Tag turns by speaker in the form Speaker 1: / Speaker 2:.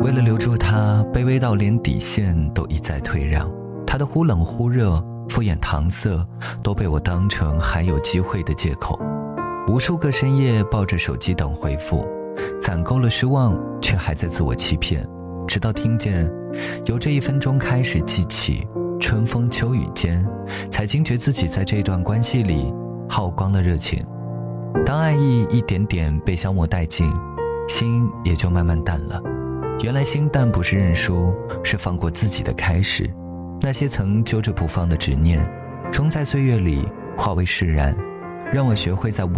Speaker 1: 为了留住他，卑微到连底线都一再退让。他的忽冷忽热、敷衍搪塞，都被我当成还有机会的借口。无数个深夜抱着手机等回复，攒够了失望，却还在自我欺骗。直到听见由这1分钟开始记起，春风秋雨间，才惊觉自己在这段关系里耗光了热情。当爱意一点点被消磨殆尽，心也就慢慢淡了。原来心淡不是认输，是放过自己的开始。那些曾揪着不放的执念，终在岁月里化为释然，让我学会在